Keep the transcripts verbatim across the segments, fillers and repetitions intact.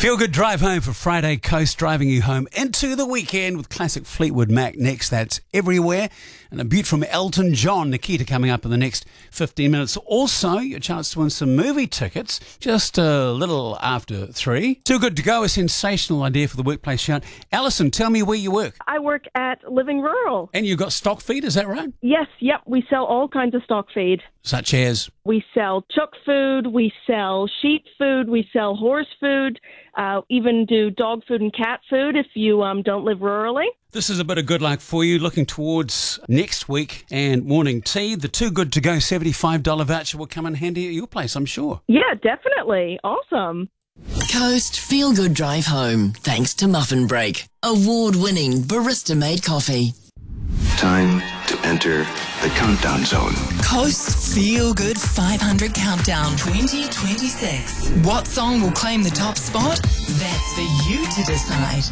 Feel good drive home for Friday Coast, driving you home into the weekend with classic Fleetwood Mac next. That's Everywhere. And a beaut from Elton John, Nikita, coming up in the next fifteen minutes. Also, your chance to win some movie tickets just a little after three. Too good to go, a sensational idea for the workplace shout. Alison, tell me where you work. I work at Living Rural. And you've got stock feed, is that right? Yes, yep. We sell all kinds of stock feed. Such as? We sell chook food, we sell sheep food, we sell horse food, uh, even do dog food and cat food if you um, don't live rurally. This is a bit of good luck for you looking towards next week and morning tea. The Too Good To Go seventy-five dollars voucher will come in handy at your place, I'm sure. Yeah, definitely. Awesome. Coast Feel Good Drive Home, thanks to Muffin Break, award-winning barista-made coffee. Time to enter the countdown zone. Coast Feel Good five hundred Countdown twenty twenty-six. What song will claim the top spot? That's for you to decide.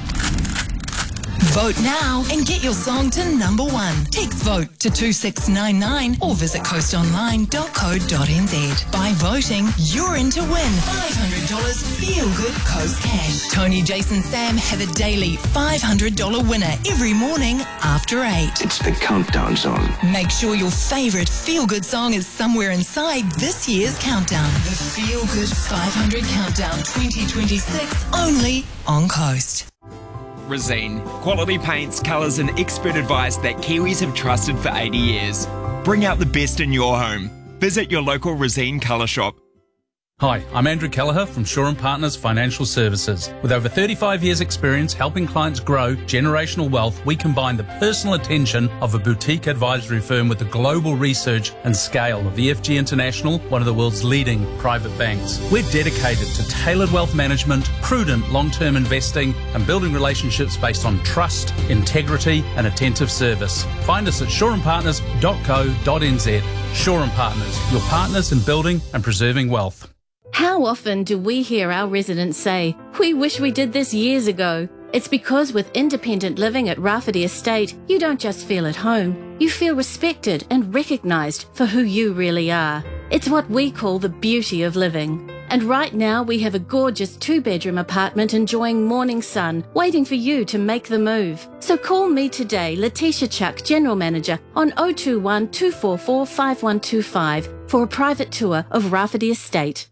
Vote now and get your song to number one. Text VOTE to two six nine nine or visit coast online dot co dot n z. By voting, you're in to win five hundred dollars Feel Good Coast Cash. Tony, Jason, Sam have a daily five hundred dollars winner every morning after eight. It's the countdown zone. Make sure your favourite Feel Good song is somewhere inside this year's countdown. The Feel Good five hundred Countdown twenty twenty-six, only on Coast. Resene. Quality paints, colours and expert advice that Kiwis have trusted for eighty years. Bring out the best in your home. Visit your local Resene colour shop. Hi, I'm Andrew Kelleher from Shaw and Partners Financial Services. With over thirty-five years experience helping clients grow generational wealth, we combine the personal attention of a boutique advisory firm with the global research and scale of E F G International, one of the world's leading private banks. We're dedicated to tailored wealth management, prudent long-term investing, and building relationships based on trust, integrity, and attentive service. Find us at shaw and partners dot co dot n z. Shaw and Partners, your partners in building and preserving wealth. How often do we hear our residents say, "We wish we did this years ago"? It's because with independent living at Rafferty Estate, you don't just feel at home, you feel respected and recognised for who you really are. It's what we call the beauty of living. And right now we have a gorgeous two-bedroom apartment enjoying morning sun, waiting for you to make the move. So call me today, Letitia Chuck, General Manager, on oh two one, two four four, five one two five for a private tour of Rafferty Estate.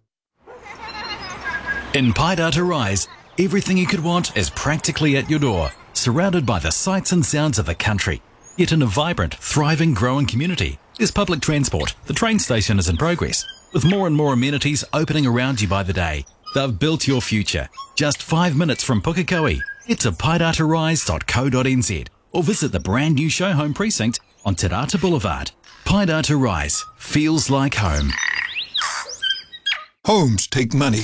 In Paidata Rise, everything you could want is practically at your door, surrounded by the sights and sounds of the country. Yet in a vibrant, thriving, growing community, there's public transport. The train station is in progress, with more and more amenities opening around you by the day. They've built your future. Just five minutes from Pukekohe. Head to paidata rise dot co dot n z or visit the brand new show home precinct on Te Rata Boulevard. Paidata Rise feels like home. Homes take money.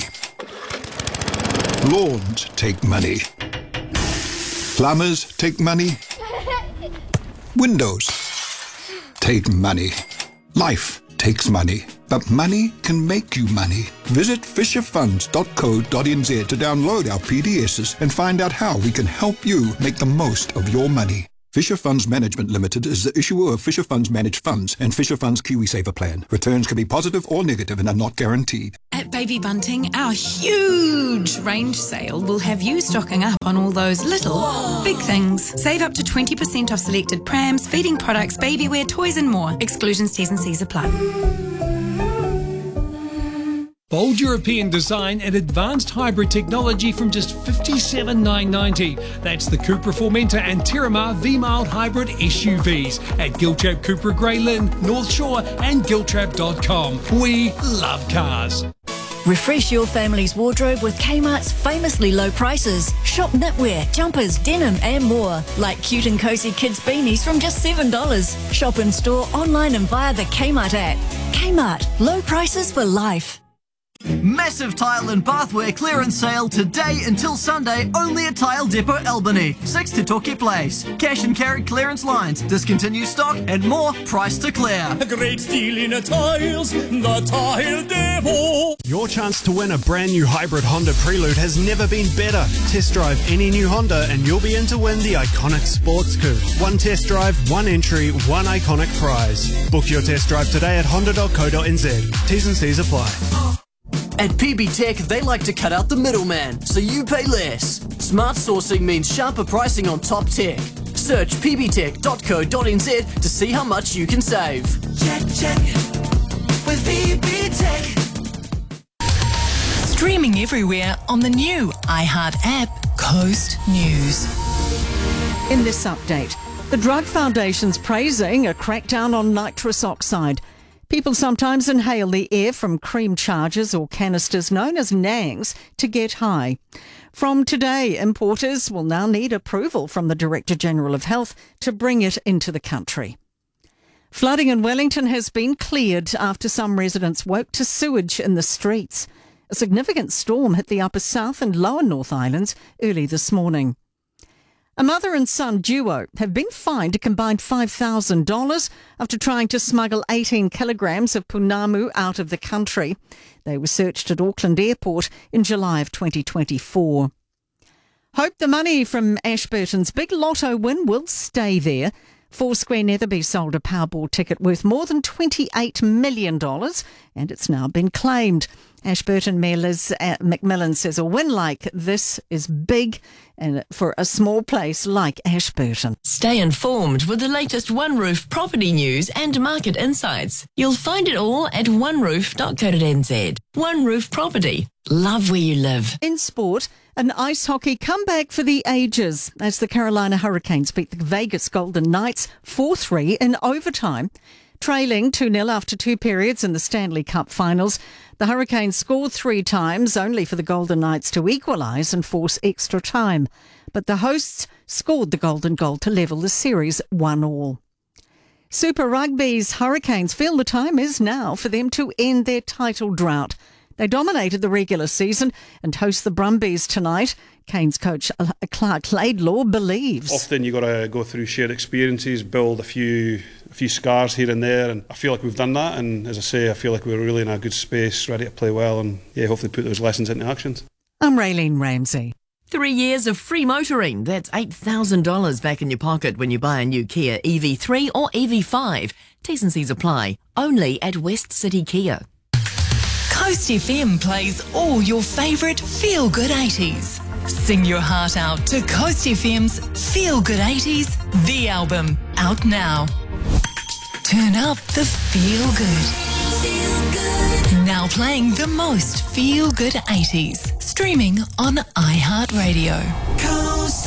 Lawns take money. Plumbers take money. Windows take money. Life takes money. But money can make you money. Visit fisher funds dot co dot n z to download our P D Ss and find out how we can help you make the most of your money. Fisher Funds Management Limited is the issuer of Fisher Funds Managed Funds and Fisher Funds KiwiSaver Plan. Returns can be positive or negative and are not guaranteed. At Baby Bunting, our huge range sale will have you stocking up on all those little, Whoa. big things. Save up to twenty percent off selected prams, feeding products, baby wear, toys and more. Exclusions, T's and C's apply. Bold European design and advanced hybrid technology from just fifty-seven thousand nine hundred ninety dollars. That's the Cupra Formentor and Terramar V-Mild Hybrid S U Vs at Giltrap Cupra Grey Lynn, North Shore and giltrap dot com. We love cars. Refresh your family's wardrobe with Kmart's famously low prices. Shop knitwear, jumpers, denim and more. Like cute and cozy kids beanies from just seven dollars. Shop in store, online and via the Kmart app. Kmart, low prices for life. Massive tile and bathware clearance sale today until Sunday only at Tile Depot Albany, six Te Toke Place. Cash and carry clearance lines, discontinued stock and more price to clear. A great deal in a tiles, the Tile Depot. Your chance to win a brand new hybrid Honda Prelude has never been better. Test drive any new Honda and you'll be in to win the iconic sports coupe. One test drive, one entry, one iconic prize. Book your test drive today at honda dot co dot n z. T's and C's apply. At P B Tech, they like to cut out the middleman, so you pay less. Smart sourcing means sharper pricing on top tech. Search p b tech dot co dot n z to see how much you can save. Check, check. With P B Tech. Streaming everywhere on the new iHeart app, Coast News. In this update, the Drug Foundation's praising a crackdown on nitrous oxide. People sometimes inhale the air from cream chargers or canisters known as nangs to get high. From today, importers will now need approval from the Director-General of Health to bring it into the country. Flooding in Wellington has been cleared after some residents woke to sewage in the streets. A significant storm hit the upper South and lower North Islands early this morning. A mother and son duo have been fined a combined five thousand dollars after trying to smuggle eighteen kilograms of pounamu out of the country. They were searched at Auckland Airport in July of twenty twenty-four. Hope the money from Ashburton's big lotto win will stay there. Foursquare Netherby sold a Powerball ticket worth more than twenty-eight million dollars and it's now been claimed. Ashburton Mayor Liz McMillan says a win like this is big and for a small place like Ashburton. Stay informed with the latest One Roof property news and market insights. You'll find it all at one roof dot co dot n z. One Roof Property. Love where you live. In sport, an ice hockey comeback for the ages as the Carolina Hurricanes beat the Vegas Golden Knights four three in overtime. Trailing two nil after two periods in the Stanley Cup finals, the Hurricanes scored three times, only for the Golden Knights to equalise and force extra time. But the hosts scored the golden goal to level the series one all. Super Rugby's Hurricanes feel the time is now for them to end their title drought. They dominated the regular season and host the Brumbies tonight. Canes coach Clark Laidlaw believes. Often you've got to go through shared experiences, build a few a few scars here and there, and I feel like we've done that, and as I say, I feel like we're really in a good space, ready to play well, and yeah, hopefully put those lessons into action. I'm Raylene Ramsey. Three years of free motoring. That's eight thousand dollars back in your pocket when you buy a new Kia E V three or E V five. T's and C's apply. Only at West City Kia. Coast F M plays all your favourite feel-good eighties. Sing your heart out to Coast F M's Feel Good eighties, the album, out now. Turn up the feel good. Feel good. Now playing the most feel good eighties. Streaming on iHeartRadio.